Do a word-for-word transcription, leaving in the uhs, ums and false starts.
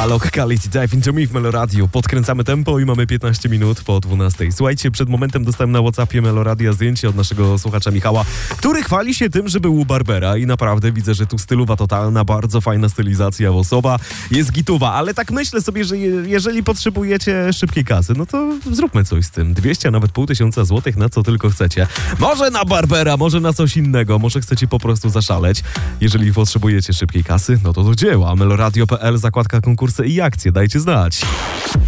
Locality Dive Into Me w Meloradiu. Podkręcamy tempo i mamy piętnaście minut po dwunastej. Słuchajcie, przed momentem dostałem na WhatsAppie Meloradia zdjęcie od naszego słuchacza Michała, który chwali się tym, że był u barbera i naprawdę widzę, że tu stylowa totalna, bardzo fajna stylizacja włosowa, jest gituwa, ale tak myślę sobie, że je, jeżeli potrzebujecie szybkiej kasy, no to zróbmy coś z tym. dwieście, a nawet pół tysiąca złotych, na co tylko chcecie. Może na barbera, może na coś innego, może chcecie po prostu zaszaleć. Jeżeli potrzebujecie szybkiej kasy, no to do dzieła. meloradio kropka p l, zakładka konkursy i akcje, dajcie znać.